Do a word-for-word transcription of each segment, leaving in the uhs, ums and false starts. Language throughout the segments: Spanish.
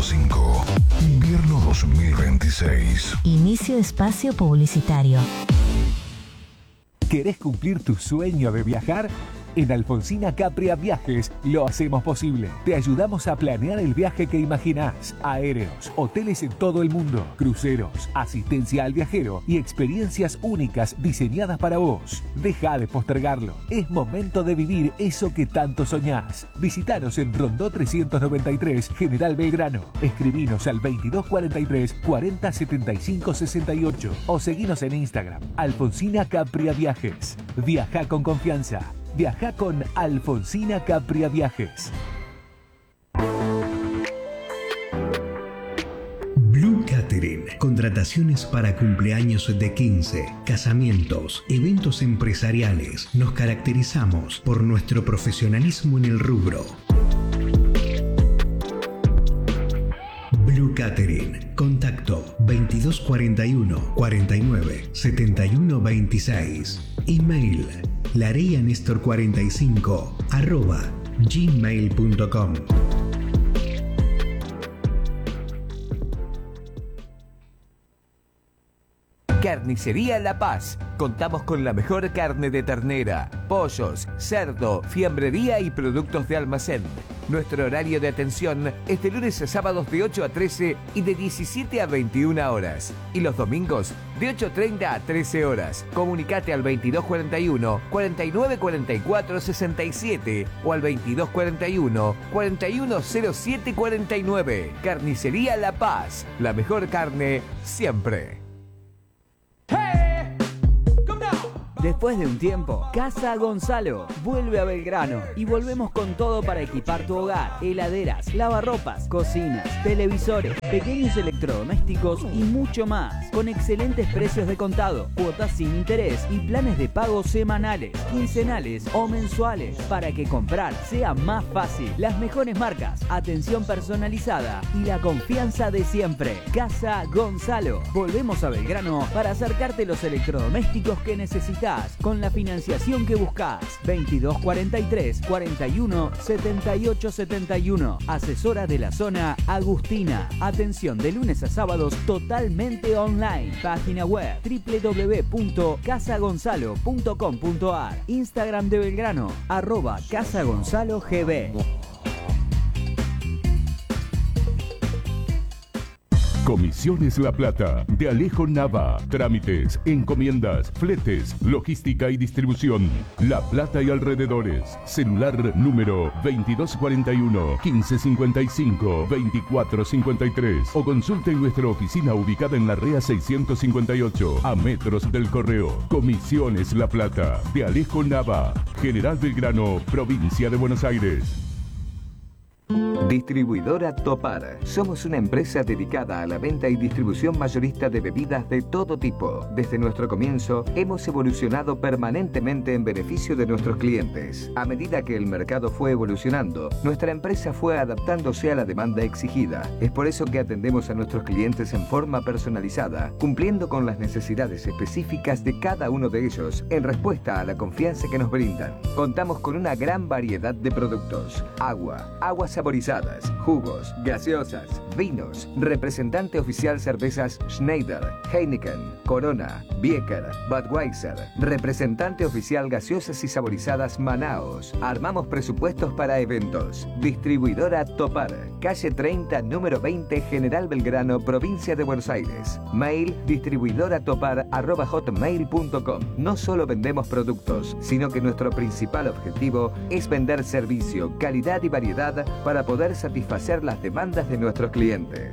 cinco. Invierno dos mil veintiséis. Inicio de espacio publicitario. ¿Querés cumplir tu sueño de viajar? En Alfonsina Capria Viajes lo hacemos posible. Te ayudamos a planear el viaje que imaginás. Aéreos, hoteles en todo el mundo, cruceros, asistencia al viajero y experiencias únicas diseñadas para vos. Deja de postergarlo. Es momento de vivir eso que tanto soñás. Visitanos en Rondó trescientos noventa y tres, General Belgrano. Escribinos al veintidós cuarenta y tres, cuarenta setenta y cinco sesenta y ocho o seguinos en Instagram. Alfonsina Capria Viajes. Viaja con confianza. Viaja con Alfonsina Capria Viajes. Blue Catering. Contrataciones para cumpleaños de quince, casamientos, eventos empresariales. Nos caracterizamos por nuestro profesionalismo en el rubro. Blue Catering. Contacto veintidós cuarenta y uno, cuarenta y nueve, setenta y uno veintiséis. Email lareianestor cuarenta y cinco arroba gmail punto com. Carnicería La Paz. Contamos con la mejor carne de ternera, pollos, cerdo, fiambrería y productos de almacén. Nuestro horario de atención es de lunes a sábados de ocho a trece y de diecisiete a veintiuna horas. Y los domingos de ocho treinta a trece horas. Comunicate al veintidós cuarenta y uno, cuarenta y nueve cuarenta y cuatro sesenta y siete o al veintidós cuarenta y uno, cuarenta y uno cero siete cuarenta y nueve. Carnicería La Paz. La mejor carne siempre. Después de un tiempo, Casa Gonzalo vuelve a Belgrano y volvemos con todo para equipar tu hogar: heladeras, lavarropas, cocinas, televisores, pequeños electrodomésticos y mucho más, con excelentes precios de contado, cuotas sin interés y planes de pago semanales, quincenales o mensuales, para que comprar sea más fácil. Las mejores marcas, atención personalizada y la confianza de siempre. Casa Gonzalo. Volvemos a Belgrano para acercarte los electrodomésticos que necesitas, con la financiación que buscas. veintidós cuarenta y tres, cuarenta y uno, setenta y ocho setenta y uno. Asesora de la zona, Agustina. Atención de lunes a sábados totalmente online. Página web doble u doble u doble u punto casa gonzalo punto com punto a r. Instagram de Belgrano, arroba Casa Gonzalo G B. Comisiones La Plata, de Alejo Nava. Trámites, encomiendas, fletes, logística y distribución. La Plata y alrededores. Celular número veintidós cuarenta y uno, quince cincuenta y cinco, veinticuatro cincuenta y tres. O consulte en nuestra oficina ubicada en la Rea seiscientos cincuenta y ocho, a metros del correo. Comisiones La Plata, de Alejo Nava. General Belgrano, provincia de Buenos Aires. Distribuidora Topar. Somos una empresa dedicada a la venta y distribución mayorista de bebidas de todo tipo. Desde nuestro comienzo, hemos evolucionado permanentemente en beneficio de nuestros clientes. A medida que el mercado fue evolucionando, nuestra empresa fue adaptándose a la demanda exigida. Es por eso que atendemos a nuestros clientes en forma personalizada, cumpliendo con las necesidades específicas de cada uno de ellos en respuesta a la confianza que nos brindan. Contamos con una gran variedad de productos: agua, aguas saborizadas, jugos, gaseosas, vinos. Representante oficial cervezas Schneider, Heineken, Corona, Bieker, Budweiser. Representante oficial gaseosas y saborizadas Manaos. Armamos presupuestos para eventos. Distribuidora Topar, calle treinta, número veinte, General Belgrano, provincia de Buenos Aires. Mail distribuidoratopar arroba hotmail punto com. No solo vendemos productos, sino que nuestro principal objetivo es vender servicio, calidad y variedad para poder satisfacer las demandas de nuestros clientes.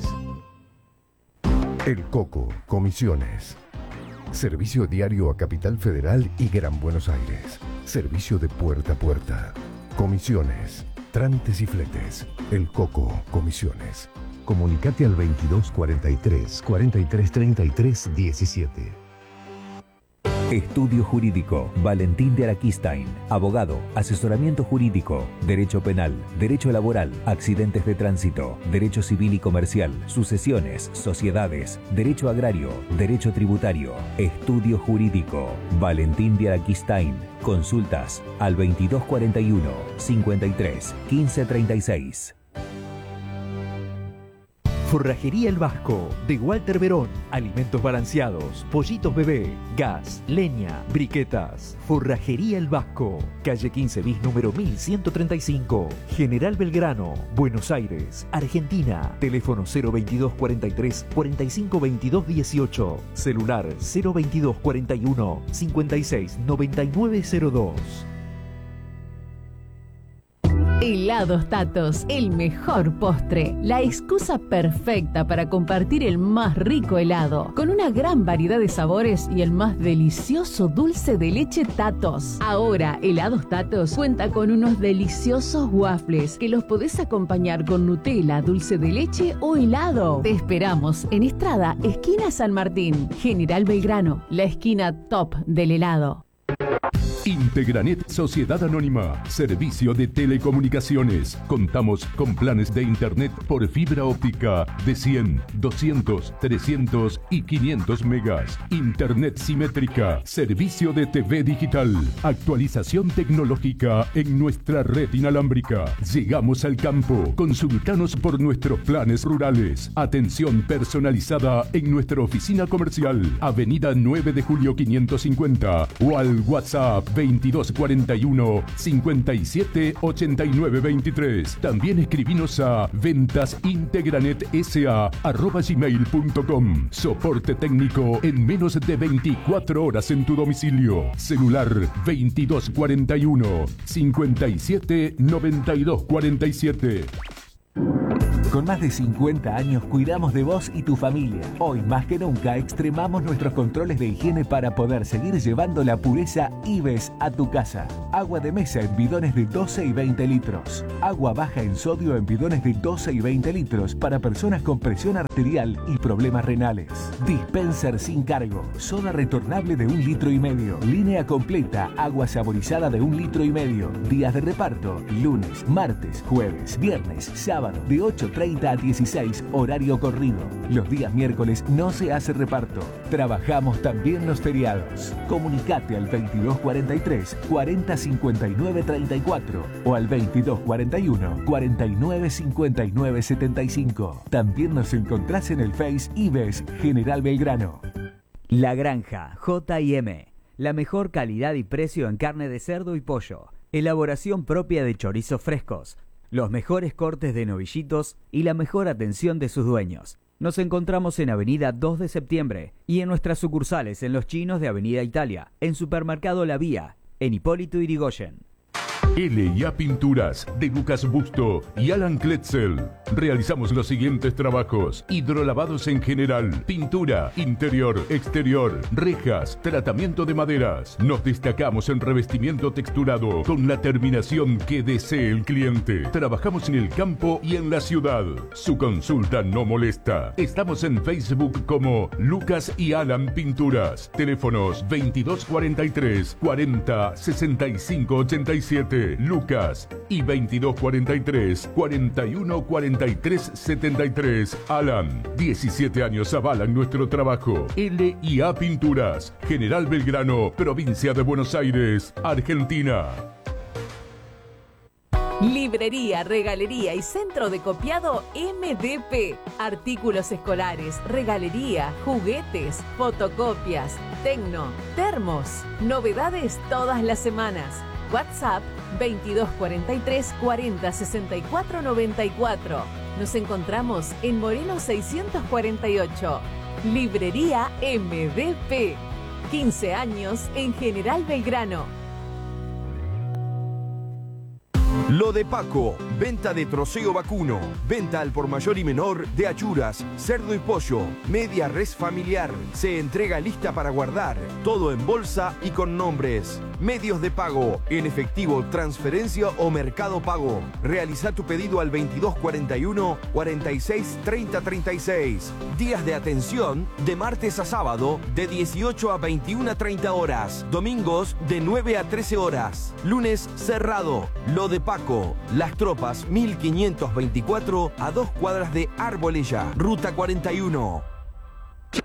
El Coco, comisiones. Servicio diario a Capital Federal y Gran Buenos Aires. Servicio de puerta a puerta. Comisiones, trámites y fletes. El Coco, comisiones. Comunicate al veintidós cuarenta y tres, cuarenta y tres treinta y tres diecisiete. Estudio Jurídico, Valentín de Araquistain. Abogado, asesoramiento jurídico, derecho penal, derecho laboral, accidentes de tránsito, derecho civil y comercial, sucesiones, sociedades, derecho agrario, derecho tributario. Estudio Jurídico, Valentín de Araquistain. Consultas al veintidós cuarenta y uno, cincuenta y tres, quince treinta y seis. Forrajería El Vasco, de Walter Verón. Alimentos balanceados, pollitos bebé, gas, leña, briquetas. Forrajería El Vasco, calle quince bis número mil ciento treinta y cinco. General Belgrano, Buenos Aires, Argentina. Teléfono cero veintidós cuarenta y tres cuarenta y cinco veintidós dieciocho. Celular cero veintidós cuarenta y uno cincuenta y seis noventa y nueve cero dos. Helados Tatos, el mejor postre. La excusa perfecta para compartir el más rico helado, con una gran variedad de sabores y el más delicioso dulce de leche Tatos. Ahora, Helados Tatos cuenta con unos deliciosos waffles que los podés acompañar con Nutella, dulce de leche o helado. Te esperamos en Estrada, esquina San Martín, General Belgrano, la esquina top del helado. Integranet Sociedad Anónima, servicio de telecomunicaciones. Contamos con planes de internet por fibra óptica de cien, doscientos, trescientos y quinientos megas. Internet simétrica, servicio de T V digital. Actualización tecnológica en nuestra red inalámbrica. Llegamos al campo. Consultanos por nuestros planes rurales. Atención personalizada en nuestra oficina comercial. Avenida nueve de julio quinientos cincuenta o al WhatsApp veintidós cuarenta y uno cincuenta y siete ochenta y nueve veintitrés. También escribinos a ventasintegranet.sa arroba gmail punto com. Soporte técnico en menos de veinticuatro horas en tu domicilio. Celular veintidós cuarenta y uno cincuenta y siete noventa y dos cuarenta y siete. Con más de cincuenta años cuidamos de vos y tu familia. Hoy más que nunca extremamos nuestros controles de higiene para poder seguir llevando la pureza Ives a tu casa. Agua de mesa en bidones de doce y veinte litros. Agua baja en sodio en bidones de doce y veinte litros para personas con presión arterial y problemas renales. Dispenser sin cargo. Soda retornable de un litro y medio. Línea completa. Agua saborizada de un litro y medio. Días de reparto. Lunes, martes, jueves, viernes, sábado de ocho treinta a dieciséis, horario corrido. Los días miércoles no se hace reparto. Trabajamos también los feriados. Comunicate al veintidós cuarenta y tres cuarenta cincuenta y nueve treinta y cuatro o al veintidós cuarenta y uno cuarenta y nueve cincuenta y nueve setenta y cinco. También nos encontrás en el Face Ives General Belgrano. La Granja J y M. La mejor calidad y precio en carne de cerdo y pollo. Elaboración propia de chorizos frescos. Los mejores cortes de novillitos y la mejor atención de sus dueños. Nos encontramos en Avenida dos de septiembre y en nuestras sucursales en Los Chinos de Avenida Italia, en Supermercado La Vía, en Hipólito Yrigoyen. L y A Pinturas de Lucas Busto y Alan Kletzel. Realizamos los siguientes trabajos: hidrolavados en general, pintura, interior, exterior, rejas, tratamiento de maderas. Nos destacamos en revestimiento texturado con la terminación que desee el cliente. Trabajamos en el campo y en la ciudad. Su consulta no molesta. Estamos en Facebook como Lucas y Alan Pinturas. Teléfonos veintidós cuarenta y tres cuarenta sesenta y cinco ochenta y siete. Lucas y veintidós cuarenta y tres cuarenta y uno cuarenta y tres setenta y tres. Alan, diecisiete años avalan nuestro trabajo. L y A Pinturas, General Belgrano, provincia de Buenos Aires, Argentina. Librería, regalería y centro de copiado M D P. Artículos escolares, regalería, juguetes, fotocopias, tecno, termos. Novedades todas las semanas. WhatsApp veintidós cuarenta y tres cuarenta sesenta y cuatro noventa y cuatro. Nos encontramos en Moreno seiscientos cuarenta y ocho. Librería M D P. quince años en General Belgrano. Lo de Paco, venta de troceo vacuno, venta al por mayor y menor de achuras, cerdo y pollo, media res familiar, se entrega lista para guardar, todo en bolsa y con nombres. Medios de pago, en efectivo, transferencia o mercado pago. Realiza tu pedido al veintidós cuarenta y uno cuarenta y seis treinta treinta y seis. Días de atención de martes a sábado de dieciocho a veintiuna treinta horas. Domingos de nueve a trece horas. Lunes cerrado. Lo de Paco, Las Tropas mil quinientos veinticuatro a dos cuadras de Arbolella, Ruta cuarenta y uno.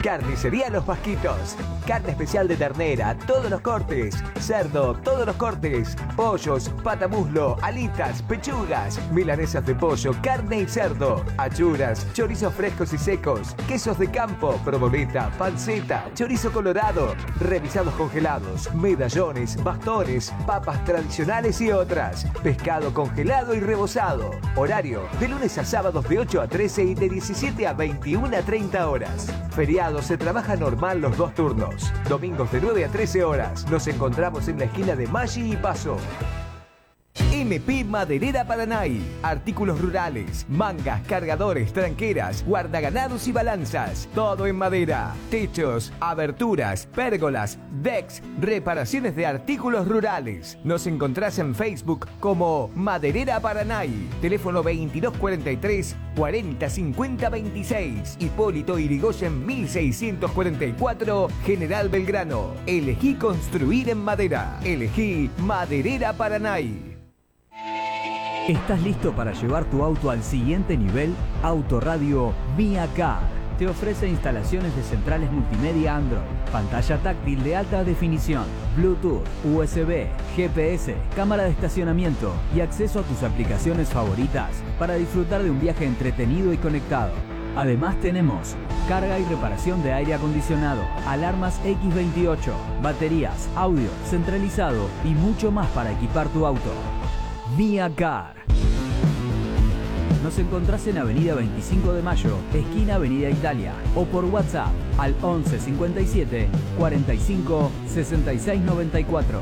Carnicería Los Pasquitos. Carne especial de ternera, todos los cortes. Cerdo, todos los cortes. Pollos, patamuslo, alitas, pechugas. Milanesas de pollo, carne y cerdo. Achuras, chorizos frescos y secos. Quesos de campo, provoleta, panceta, chorizo colorado. Revisados congelados, medallones, bastones, papas tradicionales y otras. Pescado congelado y rebozado. Horario de lunes a sábados de ocho a trece y de diecisiete a veintiuna a treinta horas. Feriados se trabaja normal los dos turnos. Domingos de nueve a trece horas. Nos encontramos en la esquina de Maggi y Paso. M P Maderera Paranay. Artículos rurales, mangas, cargadores, tranqueras, guardaganados y balanzas. Todo en madera. Techos, aberturas, pérgolas, decks, reparaciones de artículos rurales. Nos encontrás en Facebook como Maderera Paranay. Teléfono veintidós cuarenta y tres, cuarenta cincuenta veintiséis. Hipólito Yrigoyen mil seiscientos cuarenta y cuatro, General Belgrano. Elegí construir en madera. Elegí Maderera Paranay. ¿Estás listo para llevar tu auto al siguiente nivel? Autoradio Mia Car te ofrece instalaciones de centrales multimedia Android, pantalla táctil de alta definición, Bluetooth, U S B, G P S, cámara de estacionamiento y acceso a tus aplicaciones favoritas para disfrutar de un viaje entretenido y conectado. Además tenemos carga y reparación de aire acondicionado, alarmas equis veintiocho, baterías, audio, centralizado y mucho más para equipar tu auto. Mia Car. Nos encontrás en Avenida veinticinco de Mayo, esquina Avenida Italia, o por WhatsApp al once cincuenta y siete, cuarenta y cinco, sesenta y seis noventa y cuatro.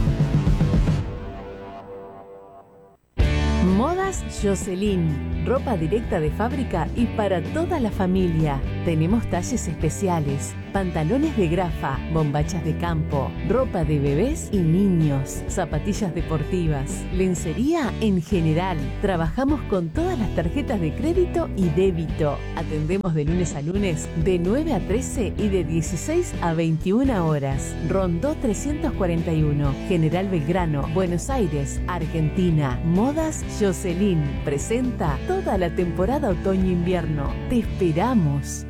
Modas Jocelyn, ropa directa de fábrica y para toda la familia. Tenemos talles especiales, pantalones de grafa, bombachas de campo, ropa de bebés y niños, zapatillas deportivas, lencería en general. Trabajamos con todas las tarjetas de crédito y débito. Atendemos de lunes a lunes de nueve a trece y de dieciséis a veintiuna horas. Rondó trescientos cuarenta y uno, General Belgrano, Buenos Aires, Argentina. Modas Jocelyn presenta toda la temporada otoño-invierno. Te esperamos.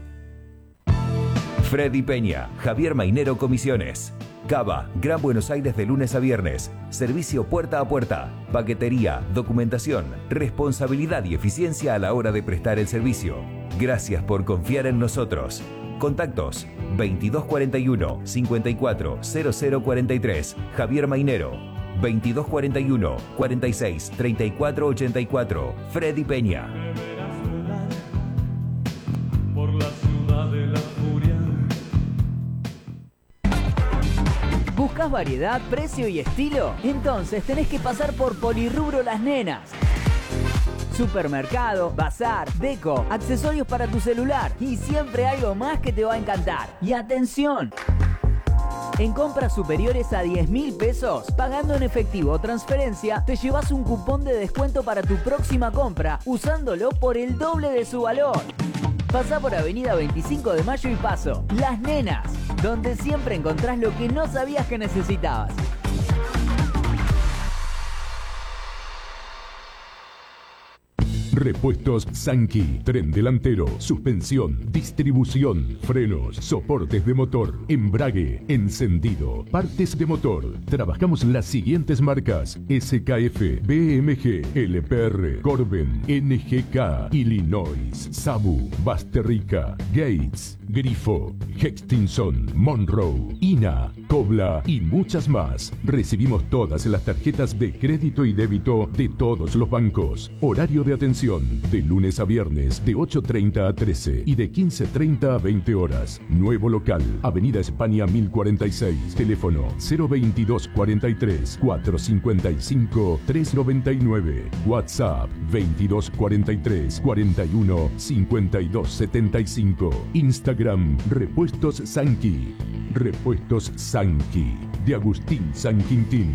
Freddy Peña, Javier Mainero Comisiones. Cava, Gran Buenos Aires de lunes a viernes. Servicio puerta a puerta. Paquetería, documentación, responsabilidad y eficiencia a la hora de prestar el servicio. Gracias por confiar en nosotros. Contactos veintidós cuarenta y uno, cincuenta y cuatro, cero cero cuarenta y tres. Javier Mainero. veintidós cuarenta y uno, cuarenta y seis, treinta y cuatro ochenta y cuatro. Freddy Peña. Por la ciudad de la furia. ¿Buscas variedad, precio y estilo? Entonces tenés que pasar por Polirrubro Las Nenas. Supermercado, bazar, deco, accesorios para tu celular y siempre algo más que te va a encantar. Y atención, en compras superiores a diez mil pesos, pagando en efectivo o transferencia, te llevas un cupón de descuento para tu próxima compra, usándolo por el doble de su valor. Pasá por Avenida veinticinco de Mayo y Paso. Las Nenas, donde siempre encontrás lo que no sabías que necesitabas. Repuestos Sanki, tren delantero, suspensión, distribución, frenos, soportes de motor, embrague, encendido, partes de motor. Trabajamos las siguientes marcas: S K F, B M G, L P R, Corben, N G K, Illinois, Sabu, Basterrica, Gates, Grifo, Hextinson, Monroe, I N A, Cobla y muchas más. Recibimos todas las tarjetas de crédito y débito de todos los bancos. Horario de atención de lunes a viernes de ocho treinta a trece y de quince treinta a veinte horas. Nuevo local, Avenida España mil cuarenta y seis. Teléfono cero veintidós cuarenta y tres, cuatrocientos cincuenta y cinco, trescientos noventa y nueve. WhatsApp veintidós cuarenta y tres, cuarenta y uno, cincuenta y dos setenta y cinco. Instagram Repuestos Sanki. Repuestos Sanki, de Agustín San Quintín.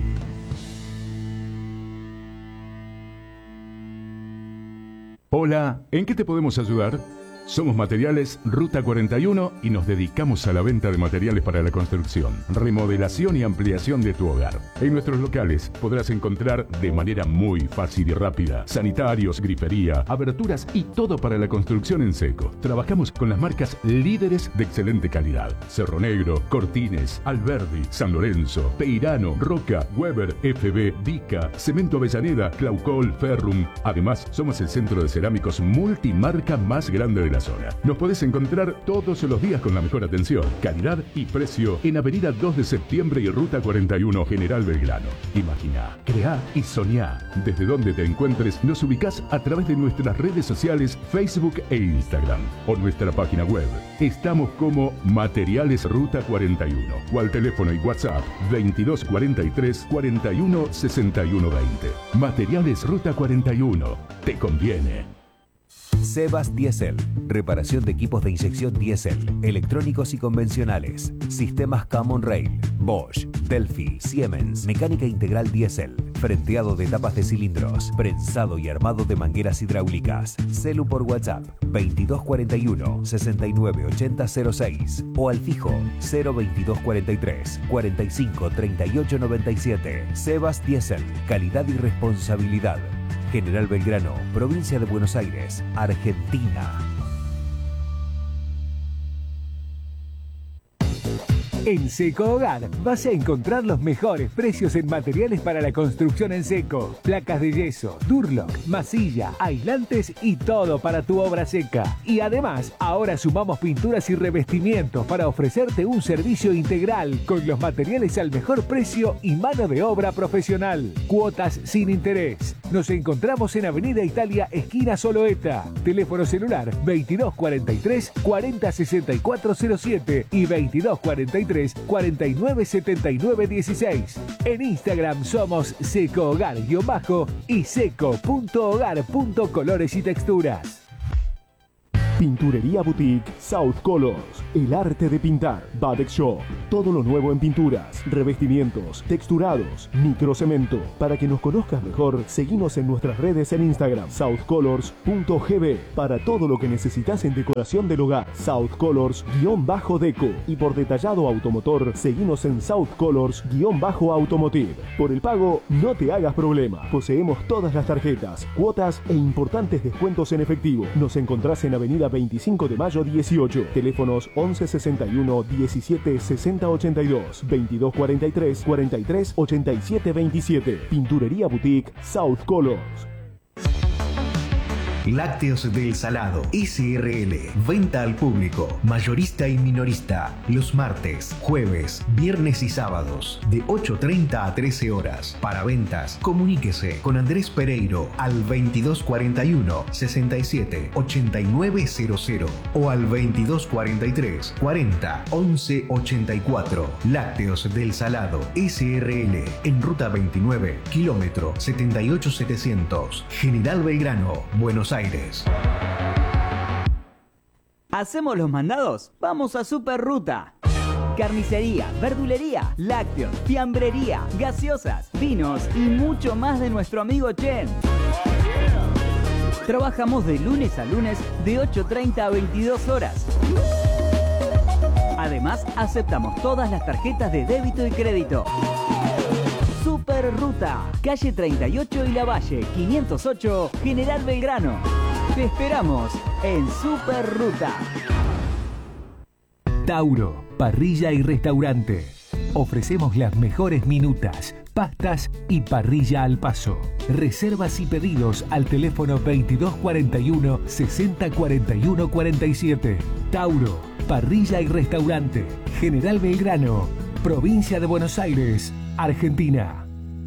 Hola, ¿en qué te podemos ayudar? Somos Materiales Ruta cuarenta y uno y nos dedicamos a la venta de materiales para la construcción, remodelación y ampliación de tu hogar. En nuestros locales podrás encontrar de manera muy fácil y rápida sanitarios, grifería, aberturas y todo para la construcción en seco. Trabajamos con las marcas líderes de excelente calidad: Cerro Negro, Cortines, Alberdi, San Lorenzo, Peirano, Roca, Weber, F B, Dica, Cemento Avellaneda, Claucol, Ferrum. Además, somos el centro de cerámicos multimarca más grande de la zona. Nos podés encontrar todos los días con la mejor atención, calidad y precio en Avenida dos de Septiembre y Ruta cuarenta y uno, General Belgrano. Imagina, creá y soñá. Desde donde te encuentres, nos ubicás a través de nuestras redes sociales Facebook e Instagram o nuestra página web. Estamos como Materiales Ruta cuarenta y uno o al teléfono y WhatsApp veintidós cuarenta y tres cuarenta y uno sesenta y uno veinte. Materiales Ruta cuarenta y uno. Te conviene. Sebas Diesel, reparación de equipos de inyección diésel, electrónicos y convencionales, sistemas Common Rail, Bosch, Delphi, Siemens, mecánica integral diésel, frenteado de tapas de cilindros, prensado y armado de mangueras hidráulicas. Celu por WhatsApp veintidós cuarenta y uno sesenta y nueve ochenta cero seis o al fijo cero veintidós cuarenta y tres cuarenta y cinco treinta y ocho noventa y siete. Sebas Diesel, calidad y responsabilidad. General Belgrano, provincia de Buenos Aires, Argentina. En Seco Hogar vas a encontrar los mejores precios en materiales para la construcción en seco. Placas de yeso, Durlock, masilla, aislantes y todo para tu obra seca. Y además, ahora sumamos pinturas y revestimientos para ofrecerte un servicio integral con los materiales al mejor precio y mano de obra profesional. Cuotas sin interés. Nos encontramos en Avenida Italia, esquina Soloeta. Teléfono celular veintidós cuarenta y tres cuarenta sesenta y cuatro cero siete y veintidós cuarenta y tres cuarenta y nueve setenta y nueve dieciséis. En Instagram somos Seco Hogar-bajo y seco.hogar.colores y texturas. Pinturería Boutique South Colors, el arte de pintar. Badex Shop, todo lo nuevo en pinturas, revestimientos, texturados, microcemento. Para que nos conozcas mejor, seguinos en nuestras redes en Instagram, south colors punto g b, para todo lo que necesitas en decoración del hogar. South Colors-Deco. Y por detallado automotor, seguinos en South Colors-Automotive. Por el pago, no te hagas problema. Poseemos todas las tarjetas, cuotas e importantes descuentos en efectivo. Nos encontrás en Avenida veinticinco de mayo dieciocho. Teléfonos once sesenta y uno diecisiete sesenta ochenta y dos, veintidós cuarenta y tres cuarenta y tres ochenta y siete veintisiete. Pinturería Boutique South Colors. Lácteos del Salado, S R L, venta al público, mayorista y minorista, los martes, jueves, viernes y sábados, de ocho treinta a trece horas. Para ventas, comuníquese con Andrés Pereiro al veintidós cuarenta y uno sesenta y siete ochenta y nueve cero cero o al veintidós cuarenta y tres cuarenta once ochenta y cuatro. Lácteos del Salado, S R L, en ruta veintinueve, kilómetro setenta y ocho setecientos, General Belgrano, Buenos Aires. ¿Hacemos los mandados? Vamos a Super Ruta. Carnicería, verdulería, lácteos, fiambrería, gaseosas, vinos y mucho más de nuestro amigo Chen. Trabajamos de lunes a lunes de ocho treinta a veintidós horas. Además, aceptamos todas las tarjetas de débito y crédito. Super Ruta, calle treinta y ocho y Lavalle, quinientos ocho, General Belgrano. Te esperamos en Super Ruta. Tauro, parrilla y restaurante. Ofrecemos las mejores minutas, pastas y parrilla al paso. Reservas y pedidos al teléfono veintidós cuarenta y uno sesenta cuarenta y uno cuarenta y siete. Tauro, parrilla y restaurante. General Belgrano, provincia de Buenos Aires, Argentina.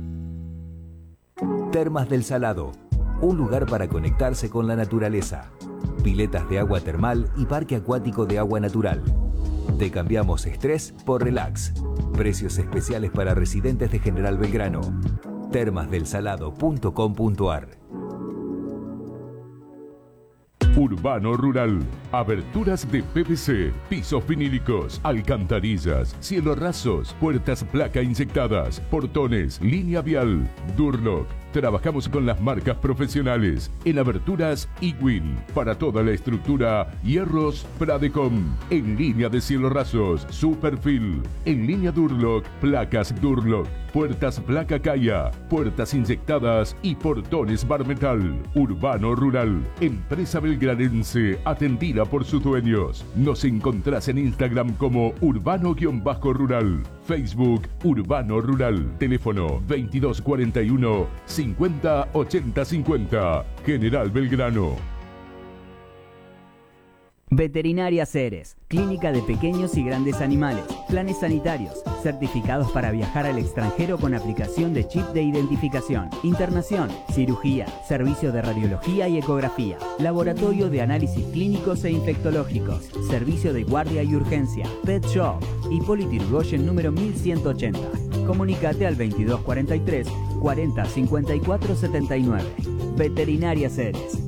Termas del Salado, un lugar para conectarse con la naturaleza. Piletas de agua termal y parque acuático de agua natural. Te cambiamos estrés por relax. Precios especiales para residentes de General Belgrano. termas del salado punto com punto a r. Urbano Rural. Aberturas de P V C, pisos vinílicos, alcantarillas, cielos rasos, puertas placa inyectadas, portones, línea vial, Durlock. Trabajamos con las marcas profesionales en aberturas Ewin. Para toda la estructura, hierros Pradecom. En línea de cielo rasos, Superfil. En línea Durlock, placas Durlock. Puertas placa Caya, puertas inyectadas y portones Barmetal. Urbano Rural, empresa belgranense atendida por sus dueños. Nos encontrás en Instagram como Urbano-Rural. Facebook Urbano Rural. Teléfono veintidós cuarenta y uno, cincuenta ochenta cincuenta. General Belgrano. Veterinaria Ceres, clínica de pequeños y grandes animales, planes sanitarios, certificados para viajar al extranjero con aplicación de chip de identificación, internación, cirugía, servicio de radiología y ecografía, laboratorio de análisis clínicos e infectológicos, servicio de guardia y urgencia, pet shop, Hipólito Yrigoyen número mil ciento ochenta. Comunicate al veintidós cuarenta y tres, cuarenta cincuenta y cuatro setenta y nueve. Veterinaria Ceres.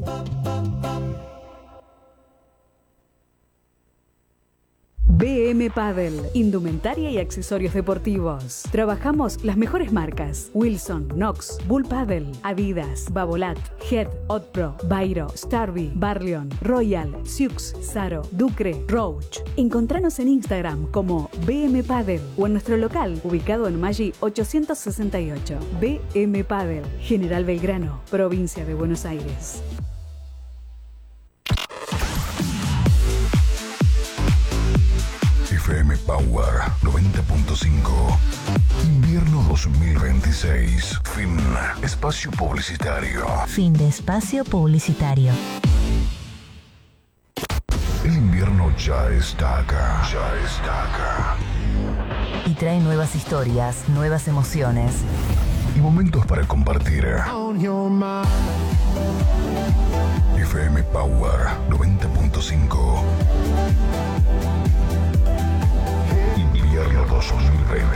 B M Padel, indumentaria y accesorios deportivos. Trabajamos las mejores marcas: Wilson, Knox, Bull Padel, Adidas, Babolat, Head, Otpro, Bairo, Starby, Barleon, Royal, Sioux, Saro, Ducre, Roach. Encontranos en Instagram como B M Padel o en nuestro local ubicado en Maggi ochocientos sesenta y ocho. B M Padel, General Belgrano, provincia de Buenos Aires. F M Power noventa punto cinco. Invierno dos mil veintiséis. Fin. Espacio publicitario. Fin de espacio publicitario. El invierno ya está acá. Ya está acá. Y trae nuevas historias, nuevas emociones. Y momentos para compartir. F M Power noventa punto cinco. Invierno dos mil veinte.